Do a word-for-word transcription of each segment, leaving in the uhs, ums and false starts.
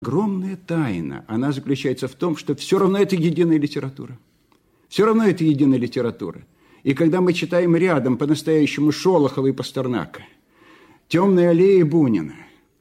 Огромная тайна, она заключается в том, что все равно это единая литература. Все равно это единая литература. И когда мы читаем рядом по-настоящему Шолохова и Пастернака, «Темные аллеи» Бунина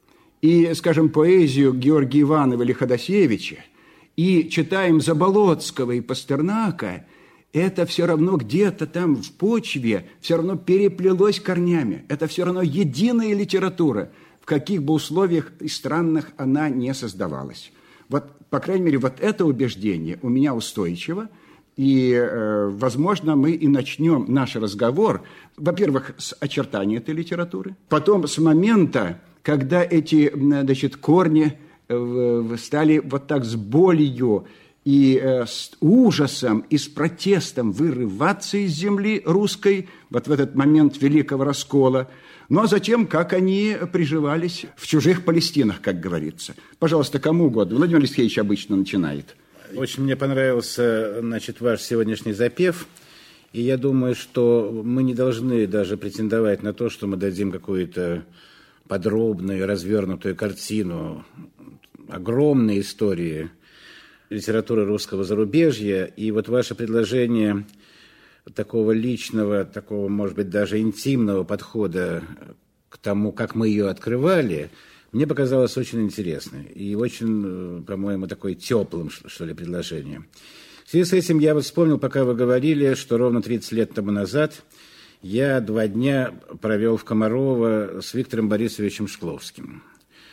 и, скажем, поэзию Георгия Иванова или Ходосевича, и читаем Заболоцкого и Пастернака, это все равно где-то там в почве все равно переплелось корнями. Это все равно единая литература, в каких бы условиях и странных она не создавалась. Вот, по крайней мере, вот это убеждение у меня устойчиво. И, э, возможно, мы и начнем наш разговор, во-первых, с очертаний этой литературы, потом с момента, когда эти, значит, корни э, стали вот так с болью и э, с ужасом и с протестом вырываться из земли русской, вот в этот момент великого раскола, ну а затем, как они приживались в чужих Палестинах, как говорится. Пожалуйста, кому угодно. Владимир Алексеевич обычно начинает. Очень мне понравился, значит, ваш сегодняшний запев, и я думаю, что мы не должны даже претендовать на то, что мы дадим какую-то подробную, развернутую картину огромной истории литературы русского зарубежья, и вот ваше предложение такого личного, такого, может быть, даже интимного подхода к тому, как мы ее открывали, мне показалось очень интересным и очень, по-моему, такой теплым, что ли, предложением. В связи с этим я вот вспомнил, пока вы говорили, что ровно тридцать лет тому назад я два дня провел в Комарово с Виктором Борисовичем Шкловским.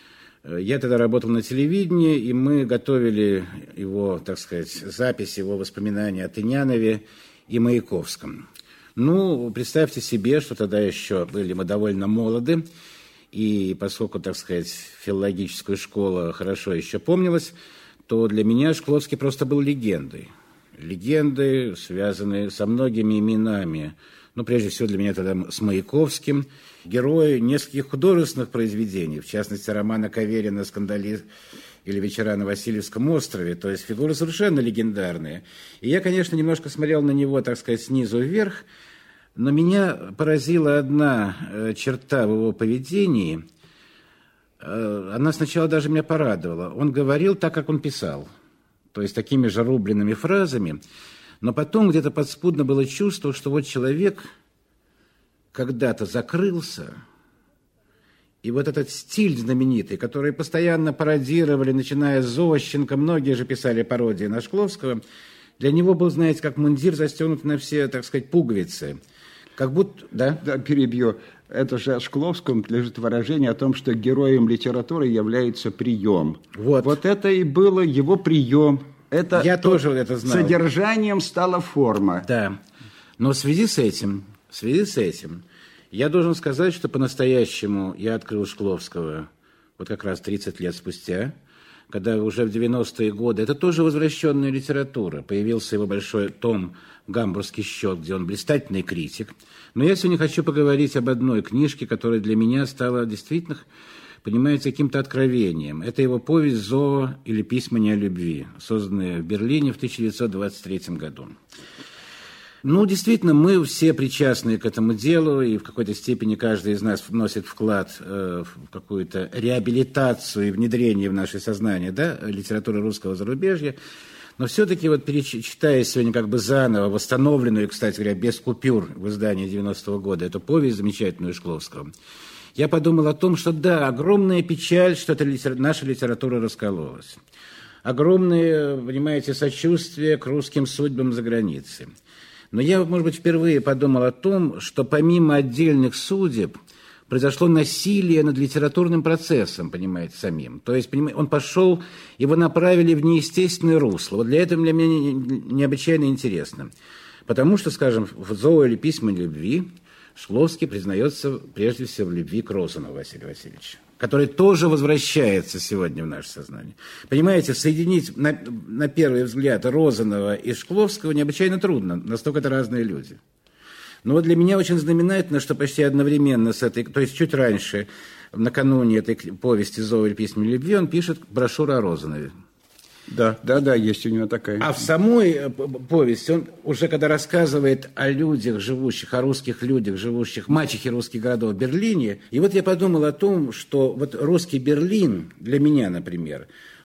Я тогда работал на телевидении, и мы готовили его, так сказать, запись его воспоминаний о Тынянове и Маяковском. Ну, представьте себе, что тогда еще были мы довольно молоды, и поскольку, так сказать, филологическая школа хорошо еще помнилась, то для меня Шкловский просто был легендой. Легендой, связанные со многими именами. Ну, прежде всего, для меня тогда с Маяковским. Герой нескольких художественных произведений, в частности, романа Каверина «Скандалист» или «Вечера на Васильевском острове». То есть фигуры совершенно легендарные. И я, конечно, немножко смотрел на него, так сказать, снизу вверх, но меня поразила одна черта в его поведении. Она сначала даже меня порадовала. Он говорил так, как он писал. То есть такими же рубленными фразами. Но потом где-то подспудно было чувство, что вот человек когда-то закрылся, и вот этот стиль знаменитый, который постоянно пародировали, начиная с Зощенко, многие же писали пародии на Шкловского, для него был, знаете, как мундир застегнут на все, так сказать, пуговицы. Как будто, да? Да, перебью. Это же Шкловскому лежит выражение о том, что героем литературы является прием. Вот, вот это и было его прием. Это я тоже это знал. Содержанием стала форма. Да. Но в связи с этим, в связи с этим, я должен сказать, что по-настоящему я открыл Шкловского вот как раз тридцать лет спустя, когда уже в девяностые годы, это тоже возвращенная литература, появился его большой том «Гамбургский счет», где он блистательный критик. Но я сегодня хочу поговорить об одной книжке, которая для меня стала действительно, понимаете, каким-то откровением. Это его повесть «Зоо» или «Письма не о любви», созданная в Берлине в тысяча девятьсот двадцать третьем году. Ну, действительно, мы все причастны к этому делу, и в какой-то степени каждый из нас вносит вклад э, в какую-то реабилитацию и внедрение в наше сознание, да, литературы русского зарубежья. Но все-таки, вот перечитая сегодня как бы заново, восстановленную, кстати говоря, без купюр в издании девяностого года, эту повесть замечательную Шкловского, я подумал о том, что да, огромная печаль, что эта литера... наша литература раскололась. Огромное, понимаете, сочувствие к русским судьбам за границей. Но я, может быть, впервые подумал о том, что помимо отдельных судеб произошло насилие над литературным процессом, понимаете, самим. То есть, понимаете, он пошел, его направили в неестественное русло. Вот для этого для меня необычайно интересно. Потому что, скажем, в «Зоо» или «Письма любви» Шкловский признается прежде всего в любви к Розанову Василию Васильевичу, который тоже возвращается сегодня в наше сознание. Понимаете, соединить на, на первый взгляд Розанова и Шкловского необычайно трудно, настолько это разные люди. Но вот для меня очень знаменательно, что почти одновременно с этой, то есть чуть раньше, накануне этой повести «Зоо» или «Письма любви», он пишет брошюру о Розанове. Да, да, да, есть у него такая. А в самой повести он уже когда рассказывает о людях, живущих, о русских людях, живущих, мачехе русских городов в Берлине, и вот я подумал о том, что вот русский Берлин, для меня, например,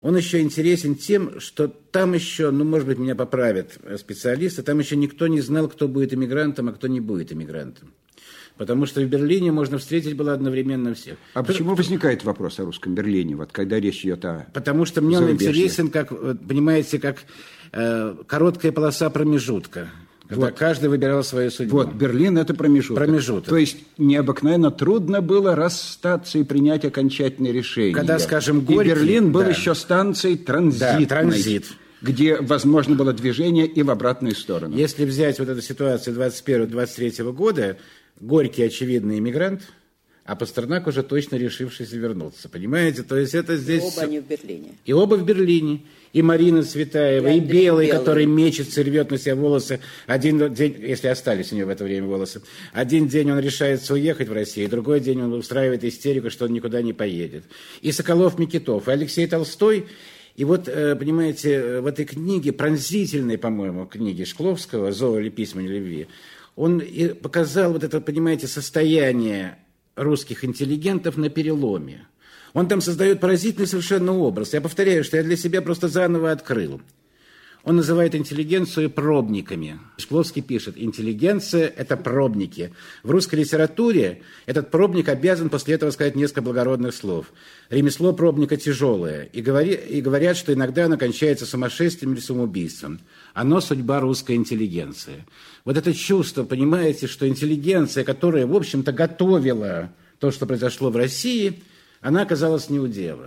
Он еще интересен тем, что там еще, ну, может быть, меня поправят специалисты, там еще никто не знал, кто будет эмигрантом, а кто не будет эмигрантом. Потому что в Берлине можно встретить было одновременно всех. А почему возникает вопрос о русском Берлине, вот когда речь идет о Потому что мне он интересен, как, понимаете, как э, короткая полоса промежутка. Когда вот. Каждый выбирал свою судьбу. Вот, Берлин – это промежуток. Промежуток. То есть необыкновенно трудно было расстаться и принять окончательное решение. Когда, скажем, Горький... И Берлин был да. еще станцией транзитной. Да, транзит. Где возможно было движение и в обратную сторону. Если взять вот эту ситуацию двадцать первого - двадцать третьего года, Горький очевидный иммигрант, а Пастернак уже точно решившийся вернуться. Понимаете? То есть это здесь... И оба они в Берлине. И оба в Берлине. И Марина Цветаева, и, и Белый, Белый, который мечется, рвет на себя волосы. Один день, если остались у него в это время волосы, один день он решается уехать в Россию, другой день он устраивает истерику, что он никуда не поедет. И Соколов-Микитов, и Алексей Толстой. И вот, понимаете, в этой книге, пронзительной, по-моему, книге Шкловского «Зоо или письма любви», он и показал вот это, понимаете, состояние русских интеллигентов на переломе. Он там создает поразительный совершенно образ. Я повторяю, что я для себя просто заново открыл. Он называет интеллигенцию пробниками. Шкловский пишет: интеллигенция – это пробники. В русской литературе этот пробник обязан после этого сказать несколько благородных слов. Ремесло пробника тяжелое. И, говори, и говорят, что иногда оно кончается сумасшествием или самоубийством. Оно судьба русской интеллигенции. Вот это чувство, понимаете, что интеллигенция, которая, в общем-то, готовила то, что произошло в России, она оказалась не у дела.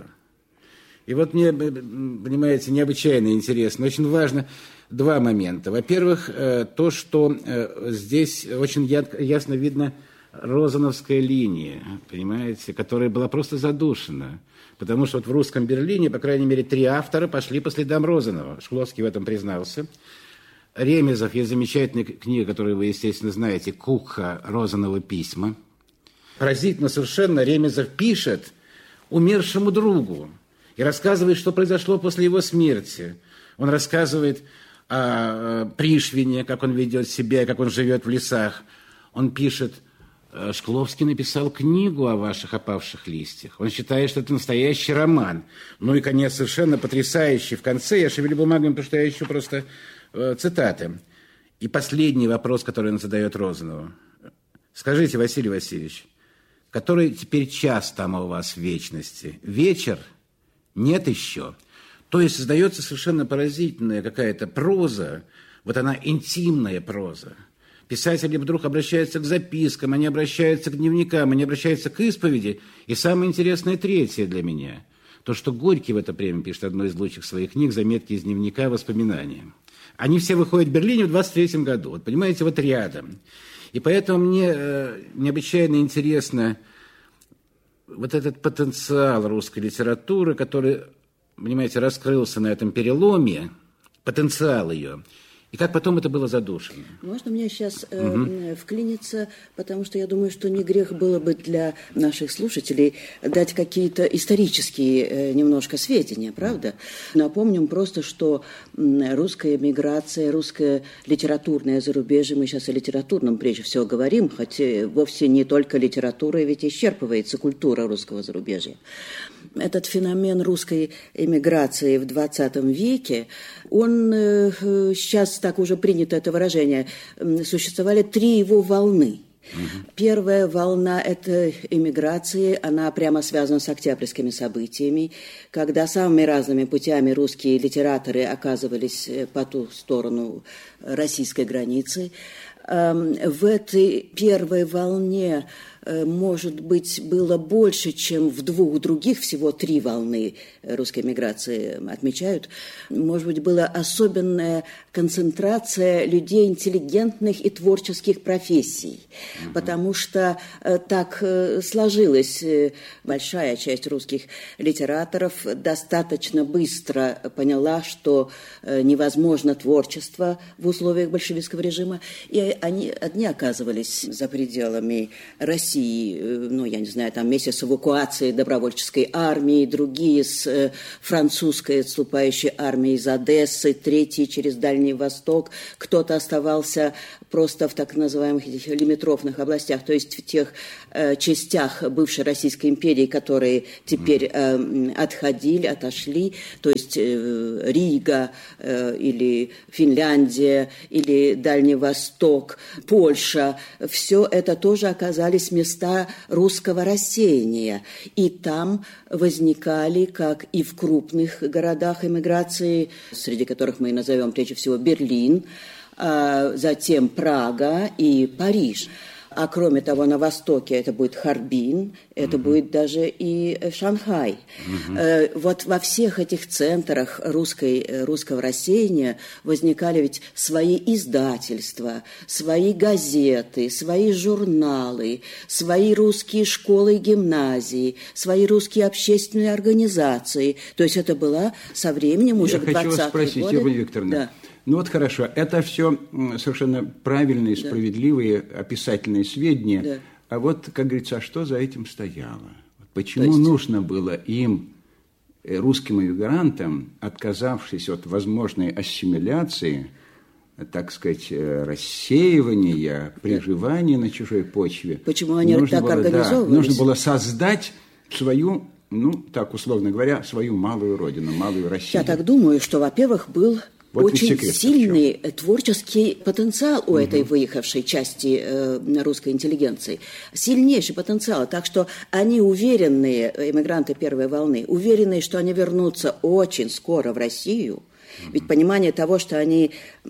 И вот мне, понимаете, необычайно интересно. Очень важно два момента. Во-первых, то, что здесь очень ясно видно розановская линия, понимаете, которая была просто задушена. Потому что вот в русском Берлине, по крайней мере, три автора пошли по следам Розанова. Шкловский в этом признался. Ремезов, есть замечательная книга, которую вы, естественно, знаете, «Кукха. Розанова письма». Поразительно совершенно Ремезов пишет умершему другу и рассказывает, что произошло после его смерти. Он рассказывает о Пришвине, как он ведет себя, как он живет в лесах. Он пишет: Шкловский написал книгу о ваших опавших листьях. Он считает, что это настоящий роман. Ну и конец совершенно потрясающий. В конце я шевелю бумагами, потому что я ищу просто э, цитаты. И последний вопрос, который он задает Розанову. Скажите, Василий Васильевич, который теперь час там у вас в вечности? Вечер? Нет еще. То есть создается совершенно поразительная какая-то проза, вот она интимная проза. Писатели вдруг обращаются к запискам, они обращаются к дневникам, они обращаются к исповеди. И самое интересное третье для меня, то, что Горький в это время пишет одну из лучших своих книг «Заметки из дневника. Воспоминания». Они все выходят в Берлине в двадцать третьем году, вот понимаете, вот рядом. И поэтому мне э, необычайно интересно вот этот потенциал русской литературы, который, понимаете, раскрылся на этом переломе, потенциал ее, и как потом это было задушено. Можно мне сейчас э, угу. вклиниться, потому что я думаю, что не грех было бы для наших слушателей дать какие-то исторические э, немножко сведения, правда? Напомним просто, что э, русская эмиграция, русское литературное зарубежье, мы сейчас о литературном прежде всего говорим, хотя вовсе не только литература, ведь исчерпывается культура русского зарубежья. Этот феномен русской эмиграции в двадцатом веке, он э, сейчас так уже принято это выражение, существовали три его волны. Угу. Первая волна этой эмиграции, она прямо связана с октябрьскими событиями, когда самыми разными путями русские литераторы оказывались по ту сторону российской границы. В этой первой волне, может быть, было больше, чем в двух других, всего три волны русской миграции отмечают. Может быть, была особенная концентрация людей интеллигентных и творческих профессий, угу. потому что так сложилось. Большая часть русских литераторов достаточно быстро поняла, что невозможно творчество в условиях большевистского режима, и они одни оказывались за пределами России, России, ну, я не знаю, там вместе с эвакуацией добровольческой армии, другие с французской отступающей армией из Одессы, третьи через Дальний Восток, кто-то оставался просто в так называемых этих лимитрофных областях, то есть в тех э, частях бывшей Российской империи, которые теперь э, отходили, отошли, то есть э, Рига э, или Финляндия или Дальний Восток, Польша, все это тоже оказались места русского рассеяния. И там возникали, как и в крупных городах эмиграции, среди которых мы назовем прежде всего Берлин, затем Прага и Париж. А кроме того, на востоке это будет Харбин, это uh-huh. будет даже и Шанхай. Uh-huh. Вот во всех этих центрах русской, русского рассеяния возникали ведь свои издательства, свои газеты, свои журналы, свои русские школы и гимназии, свои русские общественные организации. То есть это была со временем уже Я в двадцатые годы. Я хочу вас спросить, Ева Викторовна. Да. Ну вот хорошо, это все совершенно правильные, да. справедливые описательные сведения. Да. А вот, как говорится, а что за этим стояло? Почему есть... нужно было им, русским иммигрантам, отказавшись от возможной ассимиляции, так сказать, рассеивания, приживания да. на чужой почве, почему они так было, организовывались? Да, нужно было создать свою, ну, так условно говоря, свою малую родину, малую Россию. Я так думаю, что, во-первых, был... Вот очень сильный творческий потенциал у угу. этой выехавшей части э, русской интеллигенции. Сильнейший потенциал. Так что они уверенные, эмигранты первой волны, уверенные, что они вернутся очень скоро в Россию. Ведь понимание того, что они,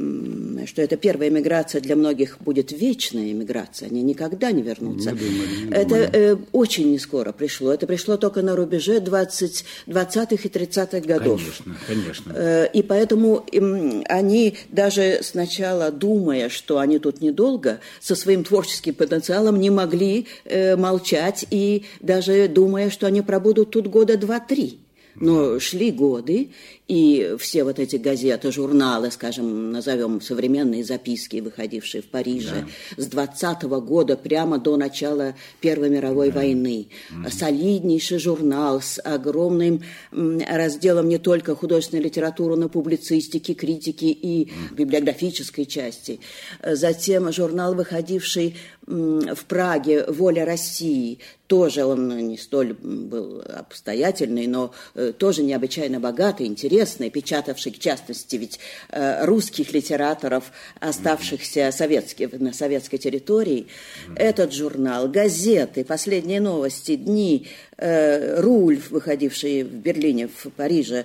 что эта первая эмиграция для многих будет вечная эмиграция, они никогда не вернутся. Не думали, не думали. Это э, очень не скоро пришло. Это пришло только на рубеже двадцатых и тридцатых годов. Конечно, конечно. Э, и поэтому э, они даже сначала, думая, что они тут недолго, со своим творческим потенциалом не могли э, молчать, и даже думая, что они пробудут тут года два-три. Но шли годы, и все вот эти газеты, журналы, скажем, назовем современные записки, выходившие в Париже, да. с двадцатого года прямо до начала Первой мировой да. войны. Mm-hmm. Солиднейший журнал с огромным разделом не только художественной литературы, но публицистики, критики и mm-hmm. библиографической части. Затем журнал, выходивший в Праге «Воля России». Тоже он не столь был обстоятельный, но тоже необычайно богатый, интересный, печатавший, в частности, ведь русских литераторов, оставшихся советских, на советской территории. Этот журнал, газеты, последние новости, дни, «Руль», выходивший в Берлине, в Париже,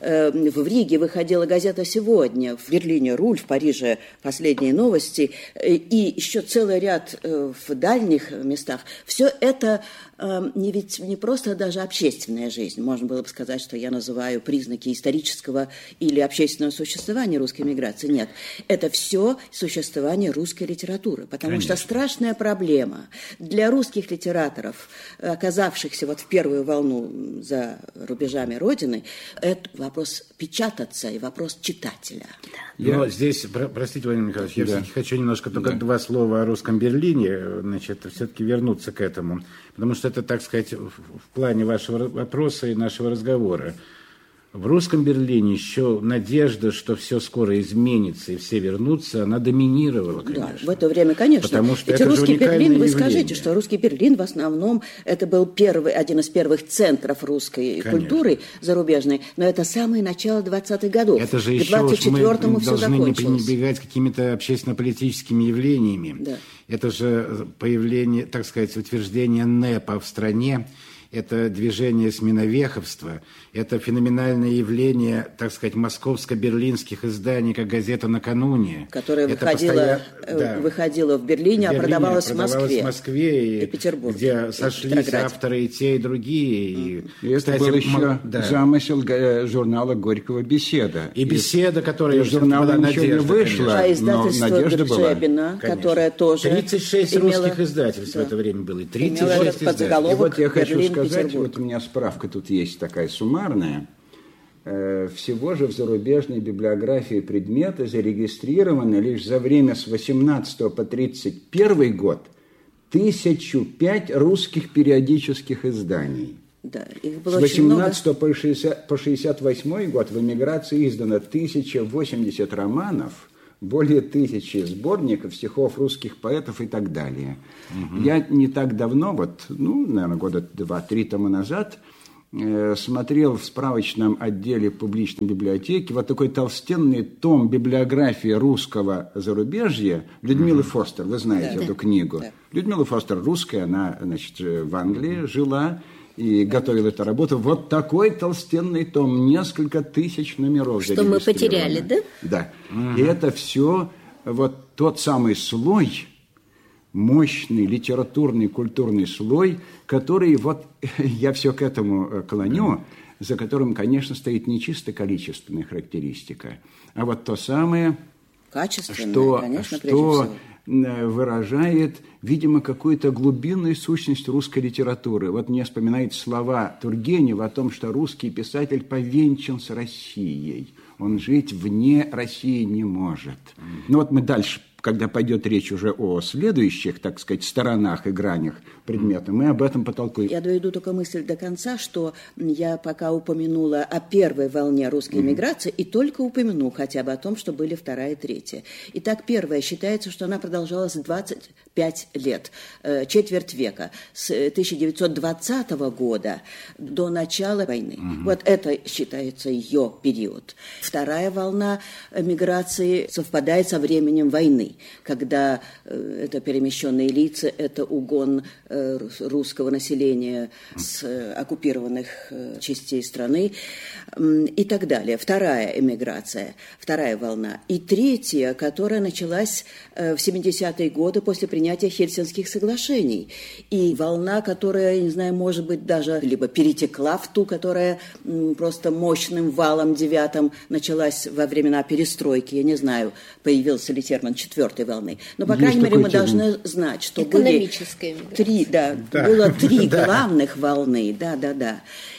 в Риге выходила газета «Сегодня», в Берлине «Руль», в Париже «Последние новости», и еще целый ряд в дальних местах. Все это не, ведь не просто даже общественная жизнь. Можно было бы сказать, что я называю признаки исторического или общественного существования русской миграции. Нет, это все существование русской литературы. Потому Конечно. Что страшная проблема для русских литераторов, оказавшихся вот в первую волну за рубежами Родины, это вопрос печататься и вопрос читателя. Я... Но здесь, простите, Владимир Николаевич, я да. все-таки хочу немножко только да. два слова о русском Берлине, значит, все-таки вернуться к этому. Потому что это, так сказать, в плане вашего вопроса и нашего разговора. В русском Берлине еще надежда, что все скоро изменится и все вернутся, она доминировала, конечно. Да, в это время, конечно. Потому что Ведь это русский Берлин, явление. вы скажите, что русский Берлин в основном это был первый, один из первых центров русской конечно. Культуры зарубежной, но это самое начало двадцатых годов. Это же еще мы должны не пренебрегать какими-то общественно-политическими явлениями. Да. Это же появление, так сказать, утверждение НЭПа в стране. Это движение сменовеховства, это феноменальное явление, так сказать, московско-берлинских изданий, как «Газета накануне». Которая выходила, постоян... да. выходила в Берлине, в Берлине, а продавалась, продавалась в Москве. в Москве и, и Петербурге. Где сошлись авторы и те, и другие. И, и это кстати, был еще м- да. замысел журнала Горького «Беседа». И «Беседа», которая и журнал ничего не вышла, а издательство Герцебина, которое тоже тридцать шесть имело... русских издательств да. в это время было. И тридцать шесть издательств. И вот я хочу сказать, сказать, вот у меня справка тут есть такая суммарная. Всего же в зарубежной библиографии предмета зарегистрировано лишь за время с восемнадцатого по тридцать первый год тысячу пять русских периодических изданий. Да, их было с восемнадцатого по шестьдесят восьмой год в эмиграции издано тысяча восемьдесят романов, более тысячи сборников стихов русских поэтов и так далее. Угу. Я не так давно, вот, ну, наверное, года два-три тому назад, э, смотрел в справочном отделе публичной библиотеки вот такой толстенный том библиографии русского зарубежья Людмилы угу. Фостер. Вы знаете да. эту книгу. Да. Людмила Фостер русская, она, значит, в Англии жила и готовил эту работу. Вот такой толстенный том, несколько тысяч номеров. Что мы потеряли, да? Да. Угу. И это все вот тот самый слой, мощный литературный, культурный слой, который, вот я все к этому клоню, за которым, конечно, стоит не чисто количественная характеристика, а вот то самое, качественное, что, конечно, что выражает, видимо, какую-то глубинную сущность русской литературы. Вот мне вспоминают слова Тургенева о том, что русский писатель повенчан с Россией. Он жить вне России не может. Ну вот мы дальше, когда пойдет речь уже о следующих, так сказать, сторонах и гранях предмета, мы об этом потолкуем. Я доведу только мысль до конца, что я пока упомянула о первой волне русской эмиграции, mm-hmm. и только упомяну хотя бы о том, что были вторая и третья. Итак, первая считается, что она продолжалась двадцать пять лет, четверть века, с тысяча девятьсот двадцатого года до начала войны. Mm-hmm. Вот это считается ее период. Вторая волна эмиграции совпадает со временем войны, когда э, это перемещенные лица, это угон э, русского населения с э, оккупированных э, частей страны э, и так далее. Вторая эмиграция, вторая волна. И третья, которая началась э, в семидесятые годы после принятия Хельсинских соглашений. И волна, которая, не знаю, может быть, даже либо перетекла в ту, которая э, просто мощным валом девятым началась во времена перестройки. Я не знаю, появился ли термин четвертый волны. Но, по Есть крайней мере, мы термин. должны знать, что были три, да, да. было три да. главных волны, да, да, да.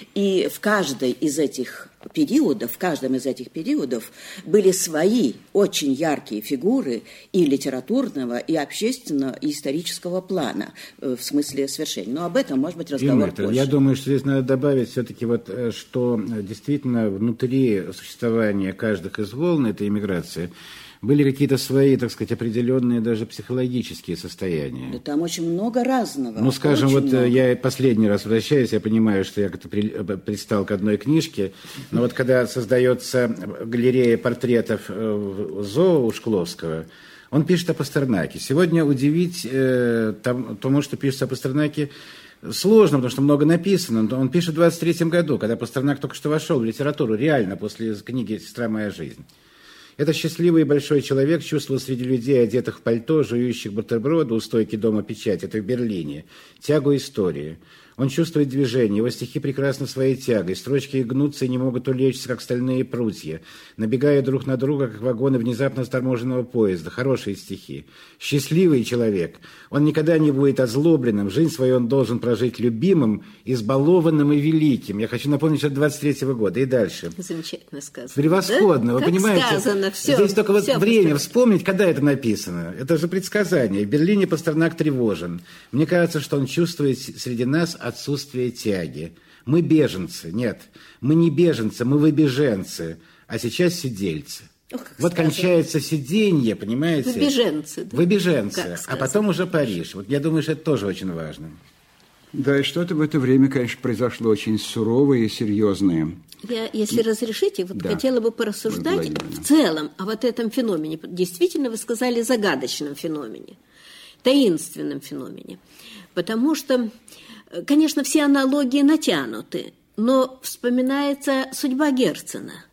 И в каждой из этих периодов, в каждом из этих периодов были свои очень яркие фигуры и литературного, и общественного, и исторического плана, в смысле свершения. Но об этом, может быть, разговор Дмитрий, позже. Я думаю, что здесь надо добавить все-таки, вот, что действительно внутри существования каждых из волн этой эмиграции были какие-то свои, так сказать, определенные даже психологические состояния. Да, там очень много разного. Ну, скажем, очень вот много. Я последний раз возвращаюсь, я понимаю, что я как-то пристал к одной книжке, но вот когда создается галерея портретов Зоо у Шкловского, он пишет о Пастернаке. Сегодня удивить э, там, тому, что пишется о Пастернаке, сложно, потому что много написано. Он пишет в двадцать третьем году, когда Пастернак только что вошел в литературу, реально, после книги «Сестра моя жизнь». Этот счастливый и большой человек чувствовал среди людей, одетых в пальто, жующих бутерброды у стойки дома печати, это в Берлине, тягу истории. Он чувствует движение, его стихи прекрасны своей тягой, строчки гнутся и не могут улечься, как стальные прутья, набегая друг на друга, как вагоны внезапно сторможенного поезда. Хорошие стихи. Счастливый человек. Он никогда не будет озлобленным, жизнь свою он должен прожить любимым, избалованным и великим. Я хочу напомнить, что это двадцать третьего года и дальше. Замечательно сказано. Превосходно, да? Вы как понимаете? Сказано, все, здесь только вот все время повторяю. Вспомнить, когда это написано. Это же предсказание. В Берлине Пастернак тревожен. Мне кажется, что он чувствует среди нас отсутствие тяги. Мы беженцы. Нет, мы не беженцы, мы выбеженцы, а сейчас сидельцы. Ох, вот сказано. Кончается сиденье, понимаете? Выбеженцы. Да? Выбеженцы. А потом уже Париж. Вот я думаю, что это тоже очень важно. Да, и что-то в это время, конечно, произошло очень суровое и серьезное. Я, если разрешите, вот да. хотела бы порассуждать в целом о вот этом феномене. Действительно, вы сказали, загадочном феномене, таинственном феномене. Потому что, конечно, все аналогии натянуты, но вспоминается судьба Герцена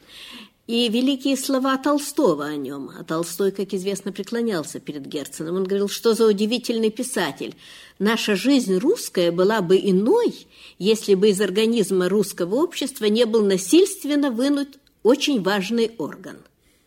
и великие слова Толстого о нем. А Толстой, как известно, преклонялся перед Герценом. Он говорил, что за удивительный писатель. Наша жизнь русская была бы иной, если бы из организма русского общества не был насильственно вынут очень важный орган.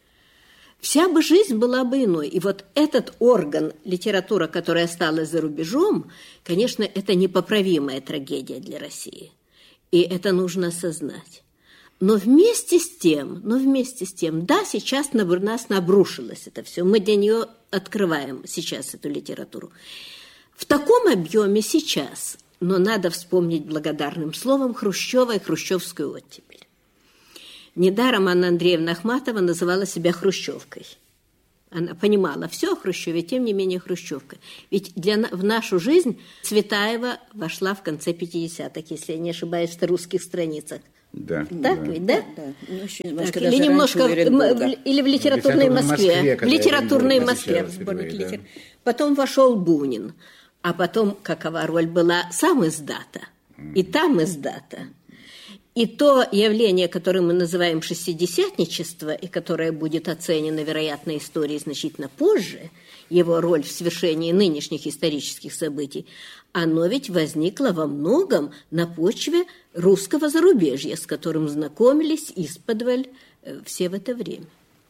Вся бы жизнь была бы иной. И вот этот орган, литература, которая осталась за рубежом, конечно, это непоправимая трагедия для России. И это нужно осознать. Но вместе с тем, но вместе с тем, да, сейчас на нас набрушилось это все. Мы для нее открываем сейчас эту литературу. в таком объеме сейчас, но надо вспомнить благодарным словом Хрущева и хрущевскую оттепель. Недаром Анна Андреевна Ахматова называла себя хрущевкой. Она понимала все о Хрущеве, тем не менее хрущевка. Ведь для, в нашу жизнь Цветаева вошла в конце пятидесятых, если я не ошибаюсь, в русских страницах. Да. Так да. ведь, да? Да. Ну, немножко так, или немножко, в, или в литературной в Москве. В литературной Москве. В Сборник да. литер... Потом вошел Бунин. А потом, какова роль была, сам издата. И там издата. И то явление, которое мы называем шестидесятничество, и которое будет оценено, вероятно, историей значительно позже, его роль в свершении нынешних исторических событий, оно ведь возникло во многом на почве русского зарубежья, с которым знакомились исподволь все в это время.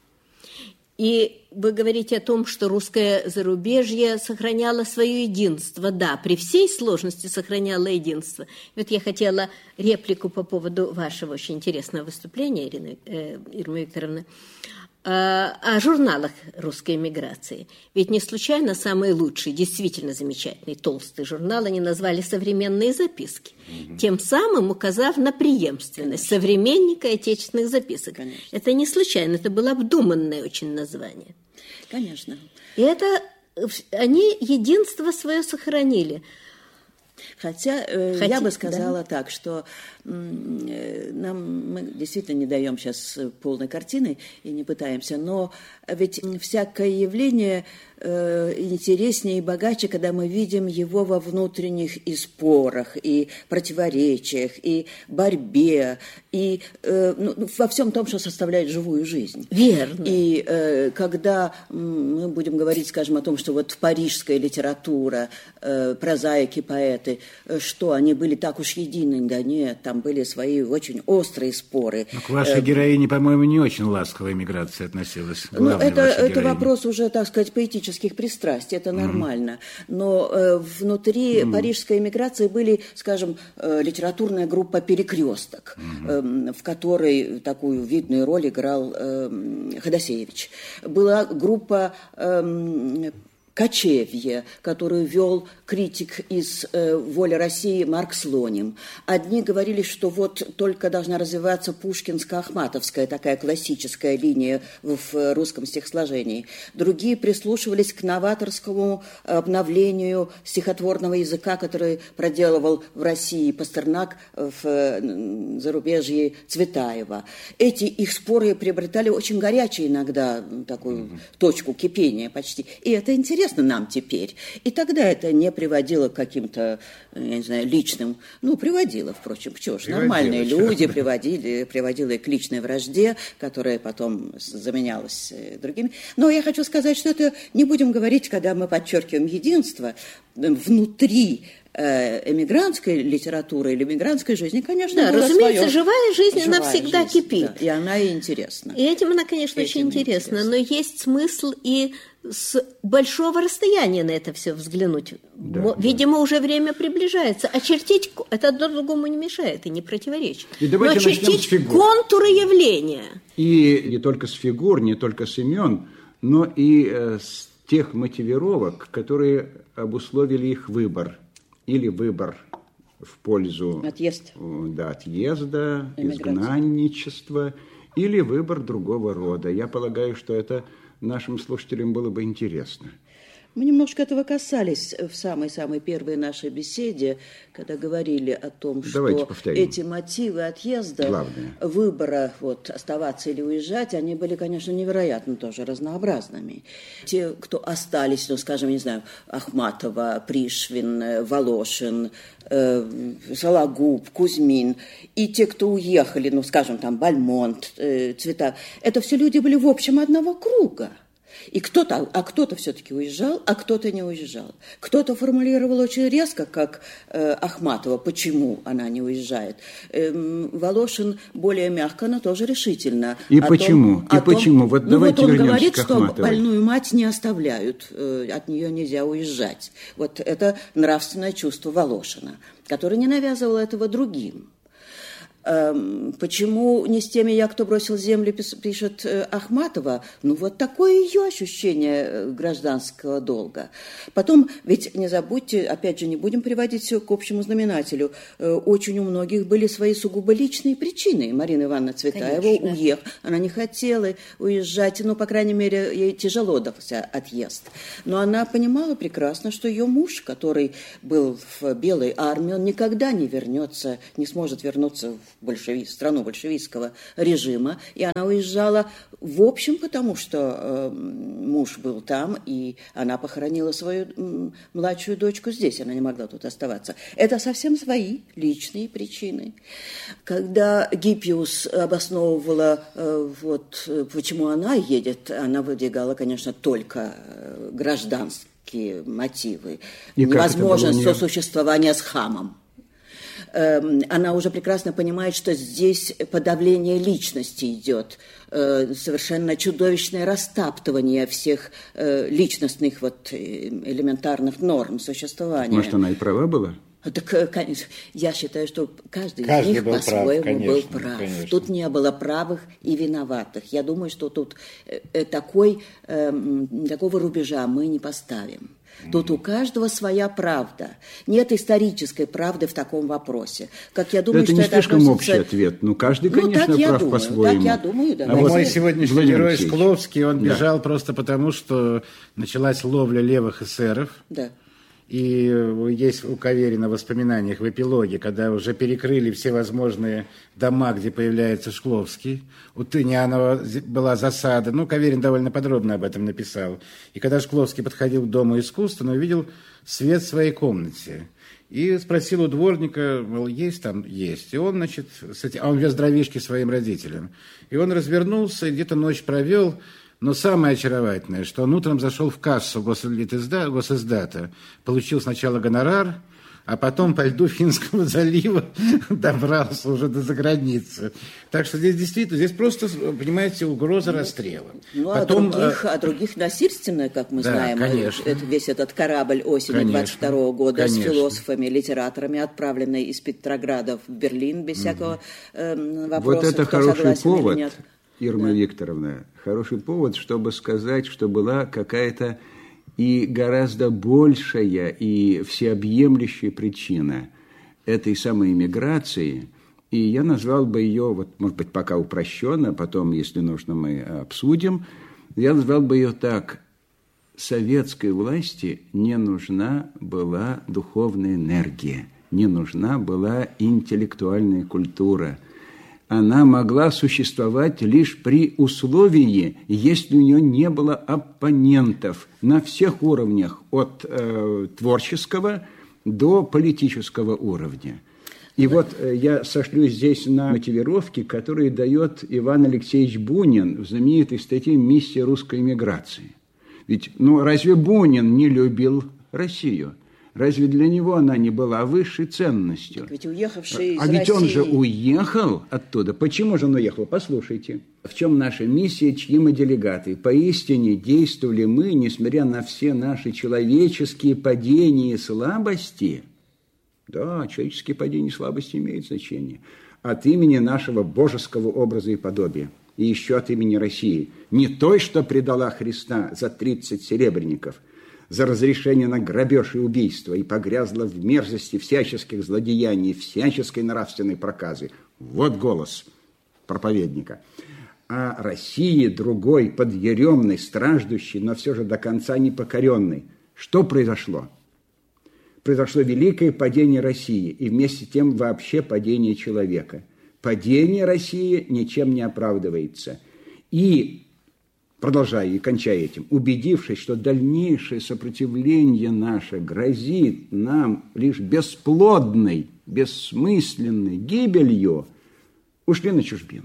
И вы говорите о том, что русское зарубежье сохраняло свое единство. Да, при всей сложности сохраняло единство. И вот я хотела реплику по поводу вашего очень интересного выступления, Ирина, э, Ирина Викторовна, э, о журналах русской эмиграции. Ведь не случайно самый лучший, действительно замечательный, толстый журнал они назвали «Современные записки», угу. тем самым указав на преемственность Конечно. Современника и отечественных записок. Конечно. Это не случайно, это было обдуманное очень название. Конечно. И это они единство свое сохранили. Хотя э, Хотите, я бы сказала да? так, что э, нам мы действительно не даем сейчас полной картины и не пытаемся, но ведь всякое явление э, интереснее и богаче, когда мы видим его во внутренних и спорах, и противоречиях, и борьбе, и э, ну, во всем том, что составляет живую жизнь. Верно. И э, когда мы будем говорить, скажем, о том, что вот парижская литература, э, прозаики, поэты, что они были так уж едины, да нет, там были свои очень острые споры. Но к вашей героине, по-моему, не очень ласковая миграция относилась. Ну, это, это вопрос уже, так сказать, поэтических пристрастий, это нормально. Mm-hmm. Но э, внутри mm-hmm. парижской эмиграции были, скажем, э, литературная группа «Перекресток», mm-hmm. э, в которой такую видную роль играл э, Ходосевич. Была группа э, «Кочевье», которую вел критик из э, «Воли России» Марк Слоним. Одни говорили, что вот только должна развиваться пушкинско-ахматовская такая классическая линия в, в русском стихосложении. Другие прислушивались к новаторскому обновлению стихотворного языка, который проделывал в России Пастернак, в э, зарубежье Цветаева. Эти их споры приобретали очень горячие иногда такую mm-hmm. точку кипения почти. И это интересно нам теперь. И тогда это не приводило к каким-то, я не знаю, личным, ну, приводило, впрочем, чего ж, нормальные люди приводили, приводило и к личной вражде, которая потом заменялась другими. Но я хочу сказать, что это не будем говорить, когда мы подчеркиваем единство внутри эмигрантской литературы или эмигрантской жизни, конечно, да, разумеется, свое... живая жизнь, живая она всегда жизнь, кипит. Да, и она и интересна. И этим она, конечно, этим очень интересна, интересна. Но есть смысл и с большого расстояния на это все взглянуть. Да, Видимо, да. уже время приближается. Очертить это одно другому не мешает и не противоречит. И Но очертить контуры явления. И не только с фигур, не только с имен, но и э, с тех мотивировок, которые обусловили их выбор. Или выбор в пользу Отъезд. да, отъезда, изгнанничества, или выбор другого рода. Я полагаю, что это нашим слушателям было бы интересно. Мы немножко этого касались в самой-самой первой нашей беседе, когда говорили о том, Давайте что повторим. Эти мотивы отъезда, Главное. выбора, вот, оставаться или уезжать, они были, конечно, невероятно тоже разнообразными. Те, кто остались, ну, скажем, не знаю, Ахматова, Пришвин, Волошин, э, Сологуб, Кузьмин, и те, кто уехали, ну, скажем, там, Бальмонт, э, Цветаев, это все люди были в общем одного круга. И кто-то, а кто-то все-таки уезжал, а кто-то не уезжал. Кто-то формулировал очень резко, как э, Ахматова, почему она не уезжает. Эм, Волошин более мягко, но тоже решительно. И почему? Том, и почему? Том, вот ну давайте вот он вернемся говорит, к что Ахматовой. больную мать не оставляют, э, от нее нельзя уезжать. Вот это нравственное чувство Волошина, который не навязывал этого другим. Почему не с теми я, кто бросил землю, пишет Ахматова? Ну, вот такое ее ощущение гражданского долга. Потом, ведь не забудьте, опять же, не будем приводить все к общему знаменателю. Очень у многих были свои сугубо личные причины. Марина Ивановна Цветаева уехала. Она не хотела уезжать, ну, по крайней мере, ей тяжело дался отъезд. Но она понимала прекрасно, что ее муж, который был в Белой армии, он никогда не вернется, не сможет вернуться в большеви... в страну большевистского режима, и она уезжала в общем, потому что э, муж был там, и она похоронила свою м, младшую дочку здесь, она не могла тут оставаться. Это совсем свои личные причины. Когда Гиппиус обосновывала, э, вот, почему она едет, она выдвигала, конечно, только э, гражданские мотивы. И невозможность сосуществования с хамом. Она уже прекрасно понимает, что здесь подавление личности идет, совершенно чудовищное растаптывание всех личностных вот элементарных норм существования. Может, она и права была? Так, конечно, я считаю, что каждый, каждый из них по-своему прав, был прав. Конечно. Тут не было правых и виноватых. Я думаю, что тут такой, такого рубежа мы не поставим. Тут у каждого своя правда. Нет исторической правды в таком вопросе. Как я думаю, это что не это слишком относится... общий ответ. Ну, каждый, конечно, ну, прав думаю, по-своему. Так я думаю, да. А вот мой сегодняшний Владимир герой Алексеевич. Шкловский, он да. бежал просто потому, что началась ловля левых эсеров. Да. И есть у Каверина в воспоминаниях, в эпилоге, когда уже перекрыли все возможные дома, где появляется Шкловский. У Тынянова была засада. Ну, Каверин довольно подробно об этом написал. И когда Шкловский подходил к Дому искусств, он увидел свет в своей комнате. И спросил у дворника, мол, есть там? Есть. И он, значит, а он вез дровишки своим родителям. И он развернулся и где-то ночь провел. Но самое очаровательное, что он утром зашел в кассу госизда... госиздата, получил сначала гонорар, а потом по льду Финского залива добрался уже до заграницы. Так что здесь действительно, здесь просто, понимаете, угроза расстрела. Ну, потом, а, других, а других насильственно, как мы да, знаем, конечно. Это, весь этот корабль осенью двадцать второго года конечно. С философами, литераторами, отправленный из Петрограда в Берлин без угу. всякого э, вопроса. Вот это хороший повод. Ирма да. Викторовна, хороший повод, чтобы сказать, что была какая-то и гораздо большая и всеобъемлющая причина этой самой эмиграции. И я назвал бы ее, вот, может быть, пока упрощенно, потом, если нужно, мы обсудим, я назвал бы ее так. Советской власти не нужна была духовная энергия, не нужна была интеллектуальная культура. Она могла существовать лишь при условии, если у нее не было оппонентов на всех уровнях, от э, творческого до политического уровня. И вот э, я сошлюсь здесь на мотивировки, которые дает Иван Алексеевич Бунин в знаменитой статье «Миссия русской эмиграции». Ведь ну, разве Бунин не любил Россию? Разве для него она не была высшей ценностью? Так ведь уехавший из А ведь России... он же уехал оттуда. Почему же он уехал? Послушайте. В чем наша миссия, чьи мы делегаты? Поистине действовали мы, несмотря на все наши человеческие падения и слабости. Да, человеческие падения и слабости имеют значение. От имени нашего божеского образа и подобия. И еще от имени России. Не той, что предала Христа за тридцать серебряников, за разрешение на грабеж и убийство и погрязла в мерзости всяческих злодеяний, всяческой нравственной проказы. Вот голос проповедника. А России другой, подъеремный, страждущий, но все же до конца непокоренный. Что произошло? Произошло великое падение России и вместе с тем вообще падение человека. Падение России ничем не оправдывается. И продолжая и кончая этим, убедившись, что дальнейшее сопротивление наше грозит нам лишь бесплодной, бессмысленной гибелью, ушли на чужбину.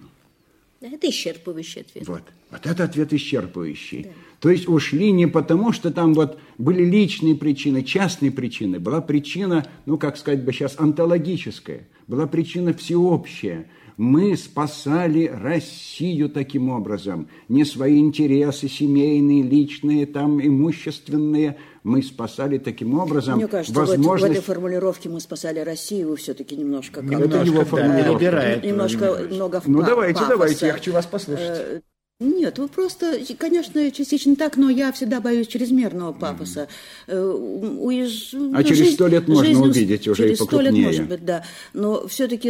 Это исчерпывающий ответ. Вот, вот это ответ исчерпывающий. Да. То есть ушли не потому, что там вот были личные причины, частные причины. Была причина, ну, как сказать бы сейчас, онтологическая. была причина всеобщая. Мы спасали Россию таким образом. Не свои интересы семейные, личные, там, имущественные. Мы спасали таким образом Мне кажется, возможность... в этой формулировке «мы спасали Россию» вы все-таки немножко... Это его формулировка. Да, немножко много Ну, давайте, пафоса. давайте, я хочу вас послушать. Нет, вы просто, конечно, частично так, но я всегда боюсь чрезмерного пафоса. Mm-hmm. Уезж... А через жизнь, сто лет можно жизнь, увидеть уже и покрупнее. Через сто лет, может быть, да. Но все-таки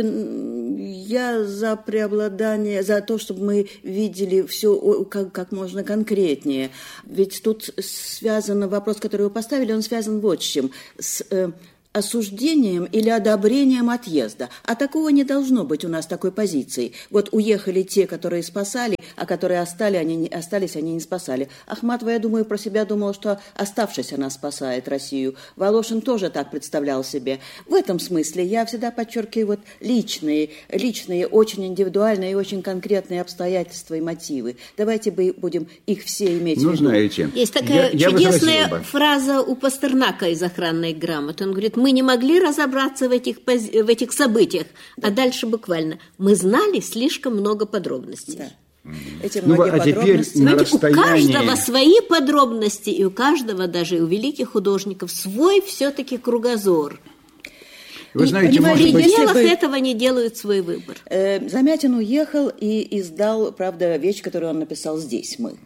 я за преобладание, за то, чтобы мы видели все как, как можно конкретнее. Ведь тут связан вопрос, который вы поставили, он связан вот с чем. С осуждением или одобрением отъезда. А такого не должно быть у нас такой позиции. Вот уехали те, которые спасали, а которые остались, они не, остались, они не спасали. Ахматова, я думаю, про себя думала, что оставшись она спасает Россию. Волошин тоже так представлял себе. В этом смысле я всегда подчеркиваю вот личные, личные, очень индивидуальные и очень конкретные обстоятельства и мотивы. Давайте будем их все иметь ну, в виду. Знаете, есть такая я, чудесная я фраза у Пастернака из «Охранной грамоты». Он говорит: мы не могли разобраться в этих, в этих событиях. Да. А дальше буквально: мы знали слишком много подробностей. Да. Эти ну, а теперь на расстоянии... У каждого свои подробности, и у каждого, даже у великих художников, свой все-таки кругозор. Вы знаете, и в пределах бы... этого не делают свой выбор. Э, Замятин уехал и издал, правда, вещь, которую он написал здесь, мы. Угу.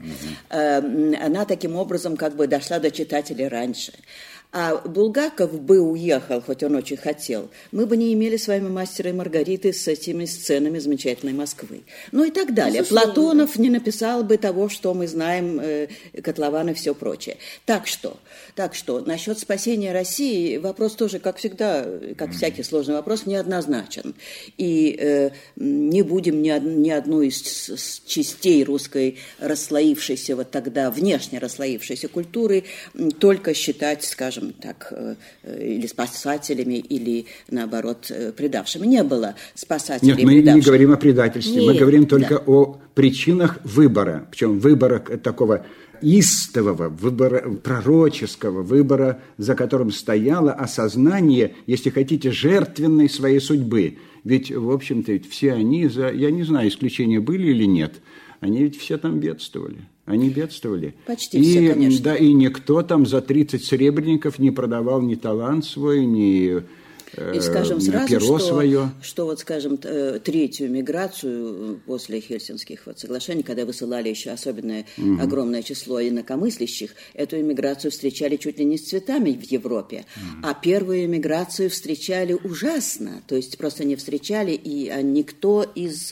Э, она таким образом как бы дошла до читателей раньше. А Булгаков бы уехал, хоть он очень хотел, мы бы не имели с вами «Мастера и Маргариты» с этими сценами замечательной Москвы. Ну и так далее. Безусловно. Платонов не написал бы того, что мы знаем, э, котлован и все прочее. Так что, так что, насчет спасения России вопрос тоже, как всегда, как всякий сложный вопрос, неоднозначен. И э, не будем ни, од, ни одну из частей русской расслоившейся вот тогда, внешне расслоившейся культуры только считать, скажем, так, или спасателями, или, наоборот, предавшими. Не было спасателей. Нет, мы предавших. Не говорим о предательстве, Нет, мы говорим только да. о причинах выбора, причем выбора такого истового, выбора пророческого, выбора, за которым стояло осознание, если хотите, жертвенной своей судьбы. Ведь, в общем-то, ведь все они, за, я не знаю, исключения были или нет, они ведь все там бедствовали. Они бедствовали. Почти и, все, конечно. Да, и никто там за тридцать серебряников не продавал ни талант свой, ни э, и скажем сразу, перо что, свое. Что вот, скажем, третью миграцию после Хельсинских вот соглашений, когда высылали еще особенное угу. огромное число инакомыслящих, эту иммиграцию встречали чуть ли не с цветами в Европе. Угу. А первую иммиграцию встречали ужасно. То есть просто не встречали, и а никто из...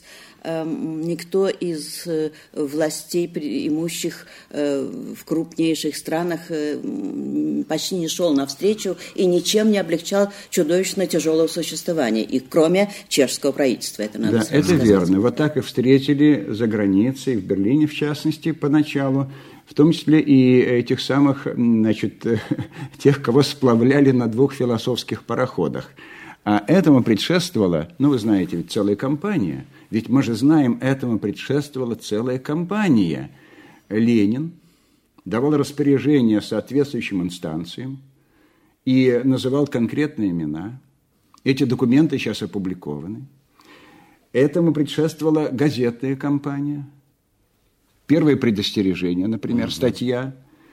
Никто из властей имущих в крупнейших странах почти не шел навстречу и ничем не облегчал чудовищно тяжелого существования, и кроме чешского правительства. Это надо да, это сказать. Верно. Вот так и встретили за границей, в Берлине в частности, поначалу, в том числе и этих самых, значит, тех, кого сплавляли на двух философских пароходах. А этому предшествовала, ну, вы знаете, ведь целая кампания. Ведь мы же знаем, этому предшествовала целая кампания. Ленин давал распоряжения соответствующим инстанциям и называл конкретные имена. Эти документы сейчас опубликованы. Этому предшествовала газетная кампания. Первое предостережение, например, угу. статья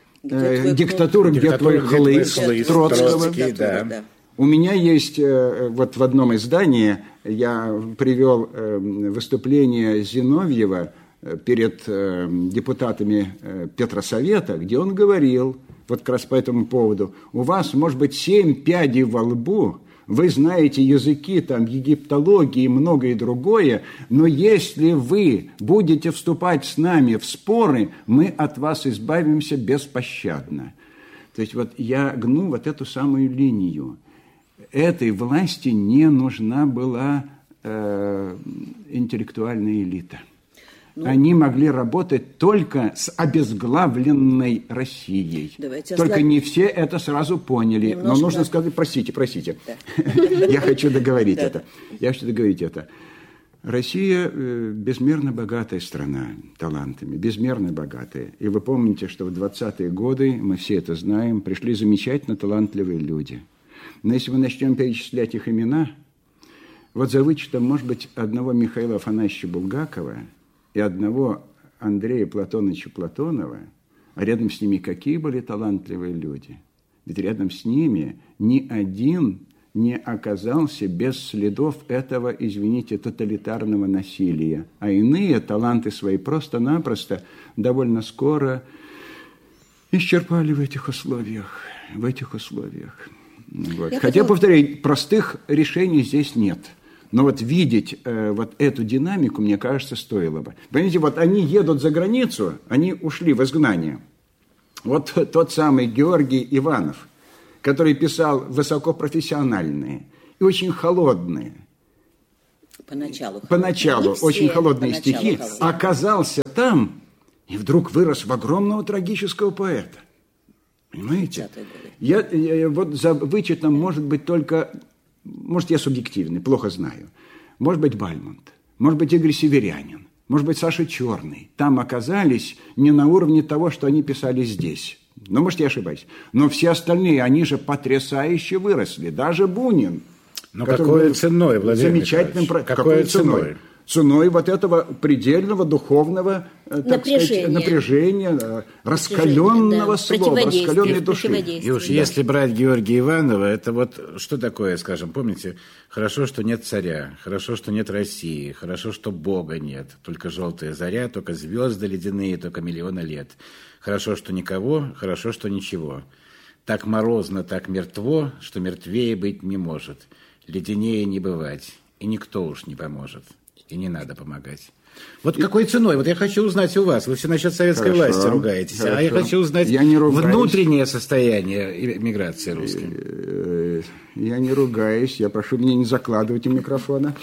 э, «Диктатура, где твой хлыст» Троцкого. Да. Да. У меня есть, вот в одном издании я привел выступление Зиновьева перед депутатами Петросовета, где он говорил, вот как раз по этому поводу: у вас может быть семь пядей во лбу, вы знаете языки, там, египтологии и многое другое, но если вы будете вступать с нами в споры, мы от вас избавимся беспощадно. То есть вот я гну вот эту самую линию. Этой власти не нужна была э, интеллектуальная элита. Ну, Они могли работать только с обезглавленной Россией. Только ослаб... не все это сразу поняли. Немножко... Но нужно сказать, простите, простите. Я хочу договорить это. Я хочу договорить это. Россия безмерно богатая страна талантами, безмерно богатая. И вы помните, что в двадцатые годы, мы все это знаем, пришли замечательно талантливые люди. Но если мы начнем перечислять их имена, Вот за вычетом, может быть, одного Михаила Афанасьевича Булгакова и одного Андрея Платоновича Платонова, а рядом с ними какие были талантливые люди. Ведь рядом с ними ни один не оказался без следов этого, извините, тоталитарного насилия. А иные таланты свои просто-напросто довольно скоро исчерпали в этих условиях. В этих условиях. Вот. Хотя, хотела... повторяю, простых решений здесь нет. Но вот видеть э, вот эту динамику, мне кажется, стоило бы. Понимаете, вот они едут за границу, они ушли в изгнание. Вот тот самый Георгий Иванов, который писал высокопрофессиональные и очень холодные. Поначалу. Поначалу все, очень холодные поначалу стихи, холодные. Оказался там и вдруг вырос в огромного трагического поэта. Понимаете? Я, я вот за вычетом, может быть, только, может, я субъективный, плохо знаю. Может быть, Бальмонт, может быть, Игорь Северянин, может быть, Саша Черный. Там оказались не на уровне того, что они писали здесь. Ну, может, я ошибаюсь. Но все остальные, они же потрясающе выросли. Даже Бунин. Но какой ценой, Владимир замечательным Михайлович? Какой ценой? ценой? Ценой вот этого предельного духовного, так напряжение. сказать, напряжения, раскаленного да. слова, раскаленной души. И уж да. если брать Георгия Иванова, это вот что такое, скажем, помните, хорошо, что нет царя, хорошо, что нет России, хорошо, что Бога нет, только желтая заря, только звезды ледяные, только миллионы лет. Хорошо, что никого, хорошо, что ничего. Так морозно, так мертво, что мертвее быть не может. Леденее не бывать, и никто уж не поможет. И не надо помогать. Вот и... какой ценой? Вот я хочу узнать у вас. Вы все насчет советской хорошо, власти ругаетесь. Хорошо. А я хочу узнать я не внутреннее состояние миграции русской. Я не ругаюсь. Я прошу меня не закладывать у микрофона.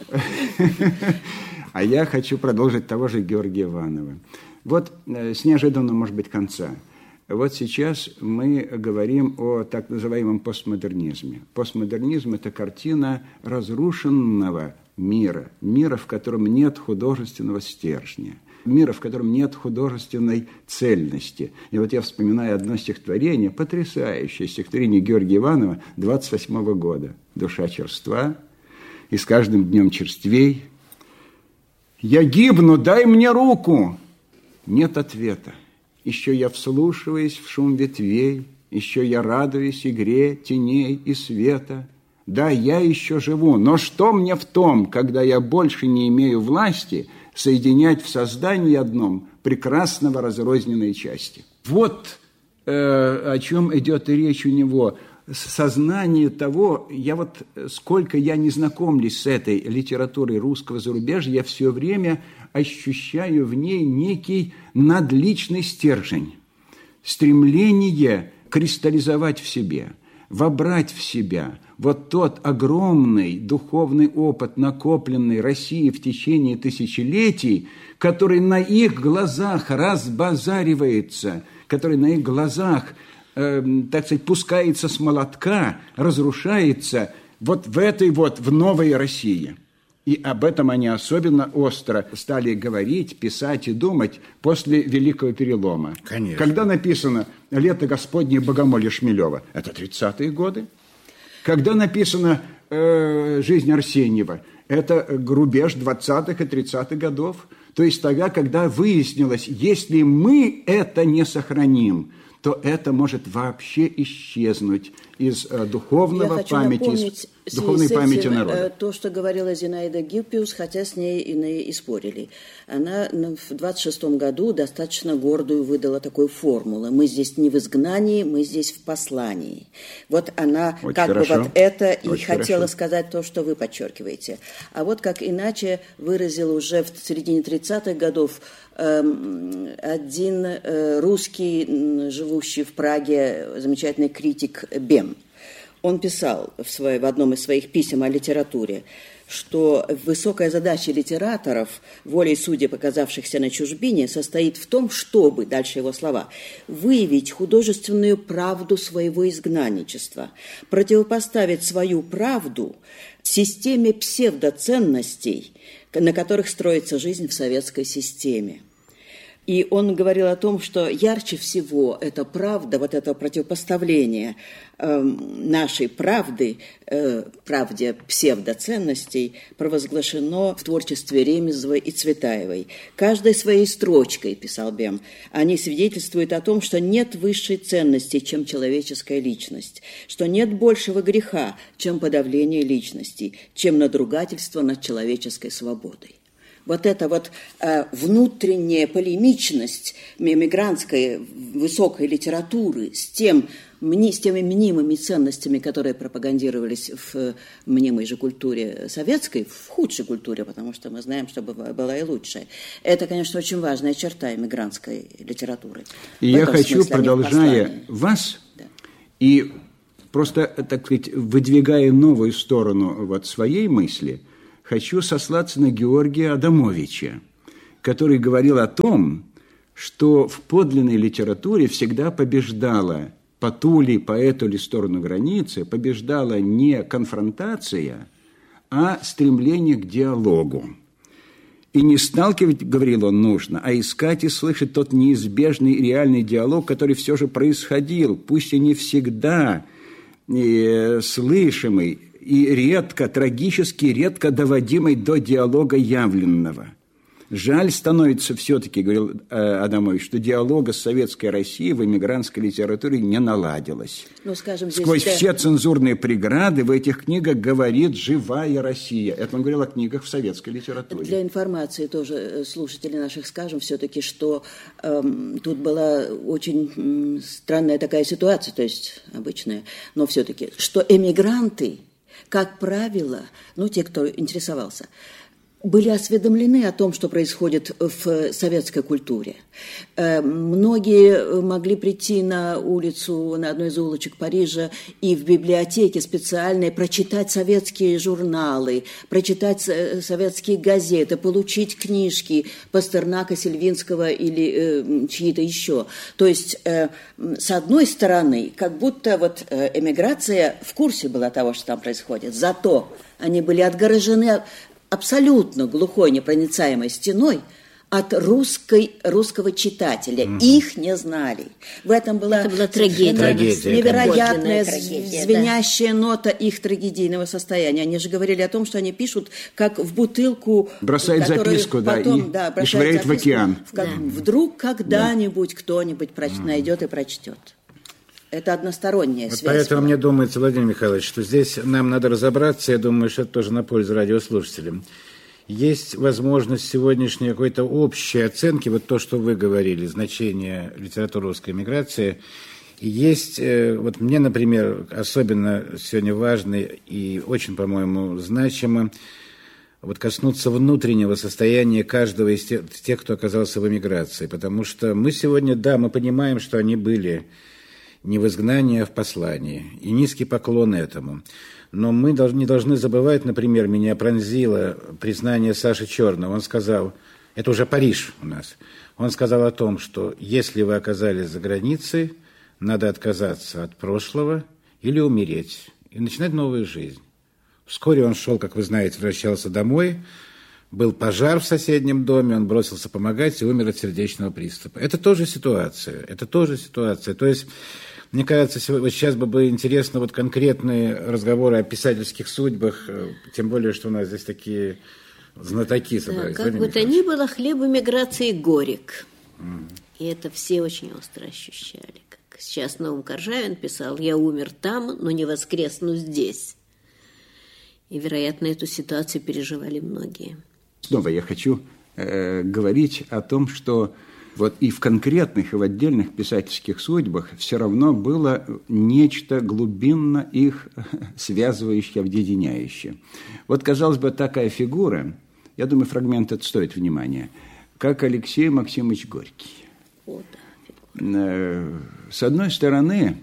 А я хочу продолжить того же Георгия Иванова. Вот с неожиданного, может быть, конца. Вот сейчас мы говорим о так называемом постмодернизме. Постмодернизм – это картина разрушенного мира, мира, в котором нет художественного стержня, мира, в котором нет художественной цельности. И вот я вспоминаю одно стихотворение, потрясающее стихотворение Георгия Иванова двадцать восьмого года. «Душа черства, и с каждым днем черствей. Я гибну, дай мне руку!» Нет ответа. Еще я вслушиваюсь в шум ветвей, еще я радуюсь игре теней и света. Да, я еще живу, но что мне в том, когда я больше не имею власти соединять в создании одном прекрасного разрозненные части? Вот э, о чем идет и речь у него. Сознание того, я вот сколько я не знакомлюсь с этой литературой русского зарубежья, я все время ощущаю в ней некий надличный стержень, стремление кристаллизовать в себе, вобрать в себя вот тот огромный духовный опыт, накопленный Россией в течение тысячелетий, который на их глазах разбазаривается, который на их глазах, э, так сказать, пускается с молотка, разрушается вот в этой вот, в новой России. И об этом они особенно остро стали говорить, писать и думать после Великого Перелома. Конечно. Когда написано «Лето Господне» Богомолья Шмелева, это тридцатые годы. Когда написано э, «Жизнь Арсеньева», это рубеж двадцатых и тридцатых годов. То есть тогда, когда выяснилось, если мы это не сохраним, то это может вообще исчезнуть из э, духовного памяти, из духовной памяти народа. То, что говорила Зинаида Гиппиус, хотя с ней иные и спорили. Она в двадцать шестом году достаточно гордую выдала такую формулу. Мы здесь не в изгнании, мы здесь в послании. Вот она очень как хорошо. бы вот это и очень хотела хорошо. сказать то, что вы подчеркиваете. А вот как иначе выразил уже в середине тридцатых годов один русский, живущий в Праге, замечательный критик Бем. Он писал в, своей, в одном из своих писем о литературе, что высокая задача литераторов, волей судеб, оказавшихся на чужбине, состоит в том, чтобы, дальше его слова, выявить художественную правду своего изгнанничества, противопоставить свою правду системе псевдоценностей, на которых строится жизнь в советской системе. И он говорил о том, что ярче всего эта правда, вот это противопоставление э, нашей правды, э, правде псевдоценностей, провозглашено в творчестве Ремезовой и Цветаевой. Каждой своей строчкой, писал Бем, они свидетельствуют о том, что нет высшей ценности, чем человеческая личность, что нет большего греха, чем подавление личности, чем надругательство над человеческой свободой. Вот эта вот э, внутренняя полемичность эмигрантской высокой литературы с, тем, мни, с теми мнимыми ценностями, которые пропагандировались в мнимой же культуре советской, в худшей культуре, потому что мы знаем, что была и лучшая. Это, конечно, очень важная черта эмигрантской литературы. И я хочу, продолжая вас, да. и просто, так сказать, выдвигая новую сторону вот своей мысли, хочу сослаться на Георгия Адамовича, который говорил о том, что в подлинной литературе всегда побеждала по ту ли, по эту ли сторону границы, побеждала не конфронтация, а стремление к диалогу. И не сталкивать, говорил он, нужно, а искать и слышать тот неизбежный и реальный диалог, который все же происходил, пусть и не всегда э, слышимый, и редко, трагически редко доводимый до диалога явленного. Жаль становится все-таки, говорил Адамович, что диалога с советской Россией в эмигрантской литературе не наладилось. Ну, скажем, здесь сквозь да. все цензурные преграды в этих книгах говорит живая Россия. Это он говорил о книгах в советской литературе. Для информации тоже слушателей наших скажем все-таки, что эм, тут была очень м, странная такая ситуация, то есть обычная, но все-таки, что эмигранты, как правило, ну, те, кто интересовался, были осведомлены о том, что происходит в советской культуре. Многие могли прийти на улицу, на одну из улочек Парижа и в библиотеке специальной прочитать советские журналы, прочитать советские газеты, получить книжки Пастернака, Сельвинского или чьи-то еще. То есть, с одной стороны, как будто вот эмиграция в курсе была того, что там происходит, зато они были отгорожены абсолютно глухой, непроницаемой стеной от русской, русского читателя. Mm-hmm. Их не знали. В этом была, Это была трагедия. трагедия. Невероятная трагедия, звенящая да. нота их трагедийного состояния. Они же говорили о том, что они пишут, как в бутылку... Бросает записку, да, потом, и, да, и швыряет в океан. В, как, да. Вдруг когда-нибудь да. кто-нибудь проч... mm-hmm. найдет и прочтет. Это односторонняя вот связь. Поэтому была. Мне думается, Владимир Михайлович, что здесь нам надо разобраться, я думаю, что это тоже на пользу радиослушателям. Есть возможность сегодняшней какой-то общей оценки, вот то, что вы говорили, значение литературы русской эмиграции. И есть, вот мне, например, особенно сегодня важно и очень, по-моему, значимо вот коснуться внутреннего состояния каждого из тех, тех, кто оказался в эмиграции. Потому что мы сегодня, да, мы понимаем, что они были не в изгнании, а в послании. И низкий поклон этому. Но мы не должны забывать, например, меня пронзило признание Саши Черного. Он сказал, это уже Париж у нас, он сказал о том, что если вы оказались за границей, надо отказаться от прошлого или умереть, и начинать новую жизнь. Вскоре он шел, как вы знаете, возвращался домой, был пожар в соседнем доме, он бросился помогать и умер от сердечного приступа. Это тоже ситуация, это тоже ситуация. То есть, мне кажется, сейчас бы было интересно вот конкретные разговоры о писательских судьбах, тем более, что у нас здесь такие знатоки собрались. Да, как бы то ни было, хлеб эмиграции горек. Mm. И это все очень остро ощущали. Как сейчас Наум Коржавин писал, я умер там, но не воскресну здесь. И, вероятно, эту ситуацию переживали многие. Снова я хочу э, говорить о том, что вот и в конкретных, и в отдельных писательских судьбах все равно было нечто глубинно их связывающее, объединяющее. Вот, казалось бы, такая фигура, я думаю, фрагмент этот стоит внимания, как Алексей Максимович Горький. О, да. С одной стороны,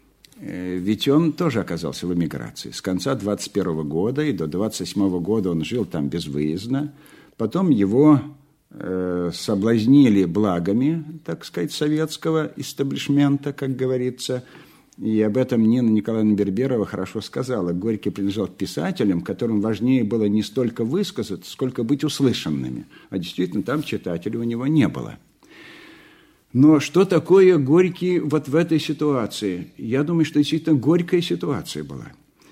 ведь он тоже оказался в эмиграции. С конца двадцать первого года и до двадцать седьмого года он жил там безвыездно. Потом его э, соблазнили благами, так сказать, советского истеблишмента, как говорится. И об этом Нина Николаевна Берберова хорошо сказала. Горький принадлежал к писателям, которым важнее было не столько высказаться, сколько быть услышанными. А действительно, там читателей у него не было. Но что такое Горький вот в этой ситуации? Я думаю, что действительно горькая ситуация была.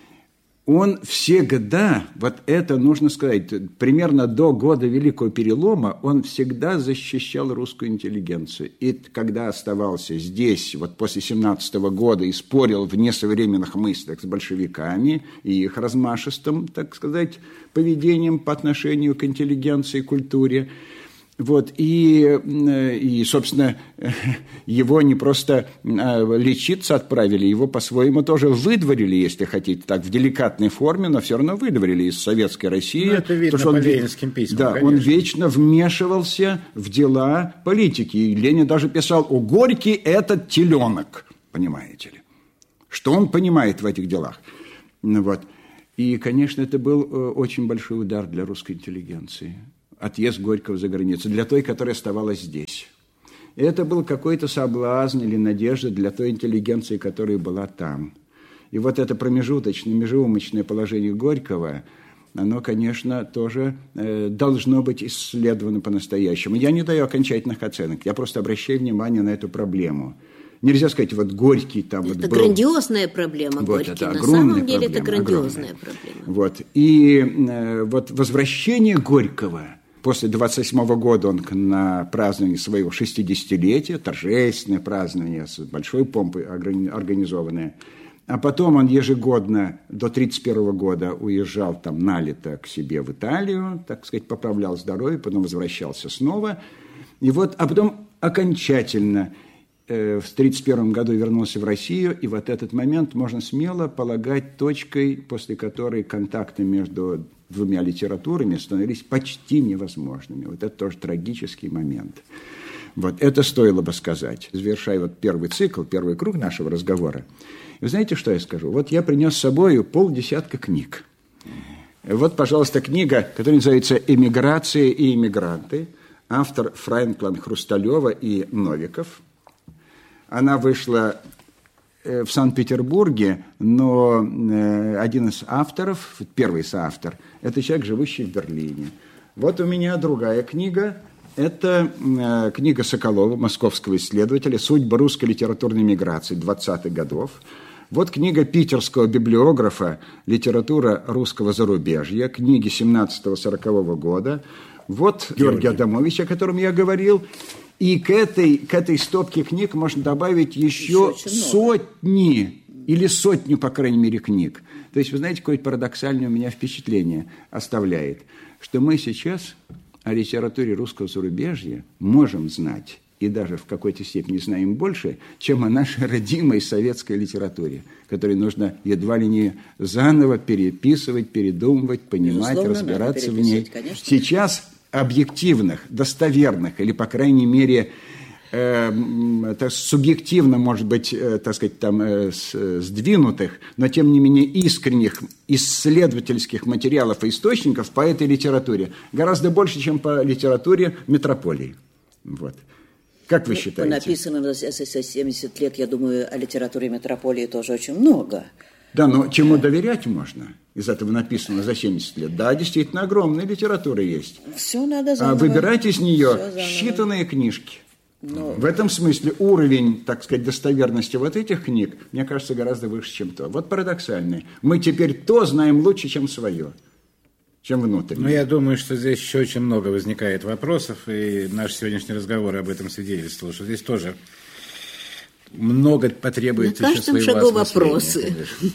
Он всегда, вот это нужно сказать, примерно до года Великого Перелома, он всегда защищал русскую интеллигенцию. И когда оставался здесь, вот после семнадцатого года, и спорил в несовременных мыслях с большевиками и их размашистым, так сказать, поведением по отношению к интеллигенции и культуре, вот, и, и, собственно, его не просто лечиться отправили, его по-своему тоже выдворили, если хотите, так, в деликатной форме, но все равно выдворили из Советской России. Ну, это видно по ленинским письмам, да, конечно. Он вечно вмешивался в дела политики. И Ленин даже писал: «У Горький этот теленок», понимаете ли. Что он понимает в этих делах. Вот. И, конечно, это был очень большой удар для русской интеллигенции. Отъезд Горького за границу, для той, которая оставалась здесь. И это был какой-то соблазн или надежда для той интеллигенции, которая была там. И вот это промежуточное, межеумочное положение Горького, оно, конечно, тоже э, должно быть исследовано по-настоящему. Я не даю окончательных оценок, я просто обращаю внимание на эту проблему. Нельзя сказать, вот Горький там... Это вот был... грандиозная проблема, вот, Горький. На самом деле проблема, это грандиозная огромная. проблема. Вот. И э, вот возвращение Горького... После двадцать восьмого года он на празднование своего шестидесятилетия, торжественное празднование с большой помпой организованное. А потом он ежегодно до тридцать первого года уезжал там на лето к себе в Италию, так сказать, поправлял здоровье, потом возвращался снова. И вот, а потом окончательно э, в тридцать первом году вернулся в Россию, и вот этот момент можно смело полагать точкой, после которой контакты между двумя литературами становились почти невозможными. Вот это тоже трагический момент. Вот это стоило бы сказать. Завершая вот первый цикл, первый круг нашего разговора. Вы знаете, что я скажу? Вот я принес с собой полдесятка книг. Вот, пожалуйста, книга, которая называется «Эмиграция и иммигранты». Автор Франклин Хрусталева и Новиков. Она вышла в Санкт-Петербурге, но один из авторов, первый соавтор, это человек, живущий в Берлине. Вот у меня другая книга. Это книга Соколова, московского исследователя «Судьба русской литературной миграции двадцатых годов». Вот книга питерского библиографа «Литература русского зарубежья», книги семнадцатого-сорокового года. Вот Георгий Адамович, о котором я говорил. И к этой, к этой стопке книг можно добавить еще, еще сотни, или сотню, по крайней мере, книг. То есть, вы знаете, какое-то парадоксальное у меня впечатление оставляет, что мы сейчас о литературе русского зарубежья можем знать, и даже в какой-то степени знаем больше, чем о нашей родимой советской литературе, которую нужно едва ли не заново переписывать, передумывать, понимать, безусловно, разбираться в ней. Конечно. Сейчас объективных, достоверных, или, по крайней мере, э, это субъективно, может быть, э, так сказать, там, э, с, сдвинутых, но, тем не менее, искренних исследовательских материалов и источников по этой литературе гораздо больше, чем по литературе метрополии. Вот. Как вы считаете? По написанным за семьдесят лет, я думаю, о литературе метрополии тоже очень много. Да, но чему доверять можно из этого написанного за семьдесят лет? Да, действительно, огромная литература есть. Все надо заново. А выбирать из нее считанные книжки. Но... В этом смысле уровень, так сказать, достоверности вот этих книг, мне кажется, гораздо выше, чем то. Вот парадоксально. Мы теперь то знаем лучше, чем свое, чем внутреннее. Ну, я думаю, что здесь еще очень много возникает вопросов, и наш сегодняшний разговор об этом свидетельствовал, что здесь тоже... много потребуется еще своего осмысления. На каждом шагу вопросы. Конечно.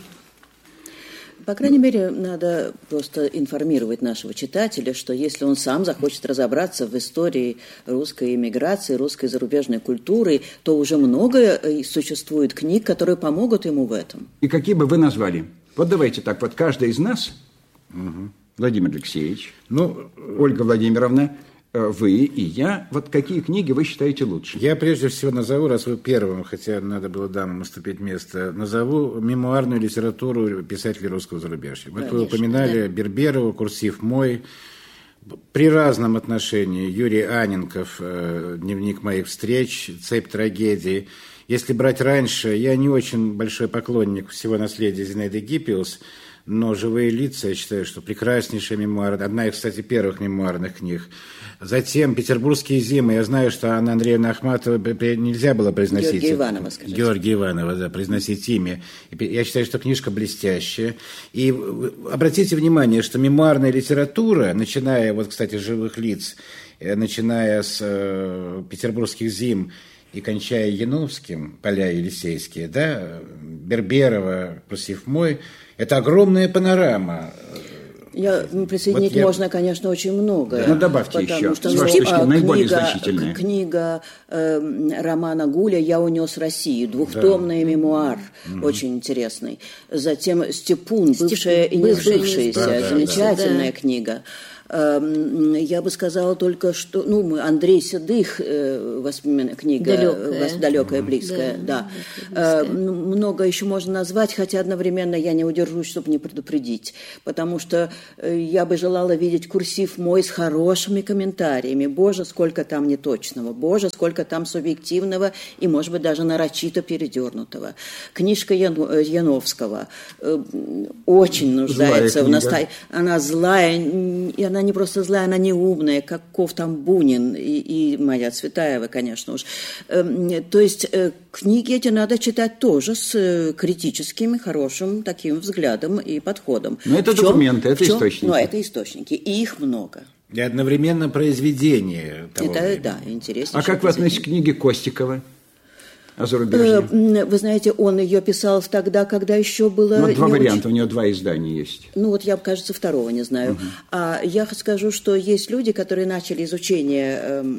По крайней мере, надо просто информировать нашего читателя, что если он сам захочет разобраться в истории русской эмиграции, русской зарубежной культуры, то уже много существует книг, которые помогут ему в этом. И какие бы вы назвали? Вот давайте так, вот каждый из нас, угу. Владимир Алексеевич, ну, Ольга Владимировна, вы и я, вот какие книги вы считаете лучше? Я прежде всего назову, раз вы первым, хотя надо было дамам уступить место, назову мемуарную литературу писателей русского зарубежья. Вот вы упоминали да. Берберова, «Курсив мой». При разном отношении Юрий Анненков, «Дневник моих встреч», «Цепь трагедий». Если брать раньше, я не очень большой поклонник всего наследия Зинаиды Гиппиус, но «Живые лица», я считаю, что прекраснейшая мемуар, одна из, кстати, первых мемуарных книг. Затем «Петербургские зимы». Я знаю, что Анна Андреевна Ахматова нельзя было произносить. Георгия Иванова, скажите. Георгия Иванова, да, произносить имя. Я считаю, что книжка блестящая. И обратите внимание, что мемуарная литература, начиная, вот, кстати, с «Живых лиц», начиная с э, «Петербургских зим» и кончая Яновским, «Поля Елисейские», да, Берберова, «Просив мой», это огромная панорама. Я, присоединить вот я... можно, конечно, очень много. Да. Ну, добавьте еще, что, с ну, вашей точки, а, наиболее книга, значительная. Книга э, Романа Гуля «Я унес Россию», двухтомный да. мемуар, mm-hmm. очень интересный. Затем «Степун», бывшая и не сбывшаяся, да, замечательная да. книга. Я бы сказала только, что, ну, Андрей Седых, воспоминания, книга далекая, далекая близкая, да. да. Близкая. Много еще можно назвать, хотя одновременно я не удержусь, чтобы не предупредить, потому что я бы желала видеть курсив мой с хорошими комментариями. Боже, сколько там неточного, боже, сколько там субъективного и, может быть, даже нарочито передернутого. Книжка Яновского очень нуждается в настоянии. Она злая, и она не просто злая, она не умная, как Ков там Бунин и, и моя Цветаева, конечно уж. То есть книги эти надо читать тоже с критическим, хорошим таким взглядом и подходом. Но это чем, документы, это чем, источники. Ну, это источники, и их много. И одновременно произведение того это, времени. Да, интересно. А как вы относитесь к книге Костикова? А зарубежные? Вы знаете, он ее писал тогда, когда еще было... Ну, два варианта, очень... у него два издания есть. Ну, вот я, кажется, второго не знаю. Угу. А я скажу, что есть люди, которые начали изучение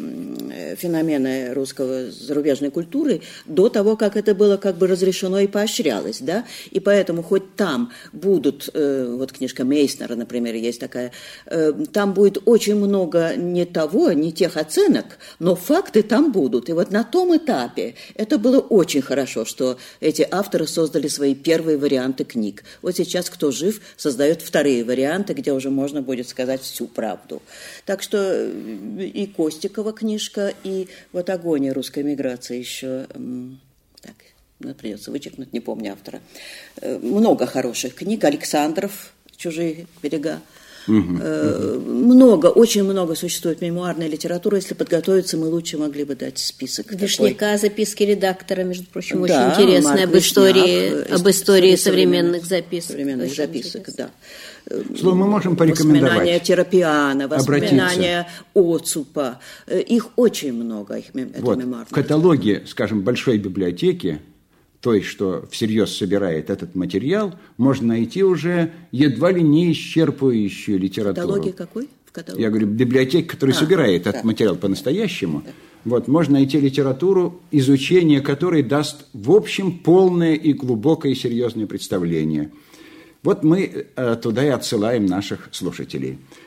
э, феномена русского зарубежной культуры до того, как это было как бы разрешено и поощрялось, да? И поэтому хоть там будут, э, вот книжка Мейснера, например, есть такая, э, там будет очень много не того, не тех оценок, но факты там будут. И вот на том этапе это было очень хорошо, что эти авторы создали свои первые варианты книг. Вот сейчас, кто жив, создает вторые варианты, где уже можно будет сказать всю правду. Так что и Костикова книжка, и вот «Агония русской миграции» еще... Так, придется вычеркнуть, не помню автора. Много хороших книг. Александров «Чужие берега». Угу, угу. Много, очень много существует мемуарной литературы. Если подготовиться, мы лучше могли бы дать список. Вишняка, такой. Записки редактора, между прочим, да, очень интересные, об истории, Вишняк, об истории современных записок. Современных записок, да. Слово мы можем порекомендовать. Воспоминания Терапиана, воспоминания Оцупа. Их очень много, их вот, в каталоге, скажем, большой библиотеки, той, что всерьез собирает этот материал, можно найти уже едва ли не исчерпывающую литературу. В каталоге какой? В каталоге? Я говорю, библиотека, которая а, собирает да. этот материал по-настоящему, да. вот, можно найти литературу, изучение которой даст, в общем, полное и глубокое и серьезное представление. Вот мы туда и отсылаем наших слушателей.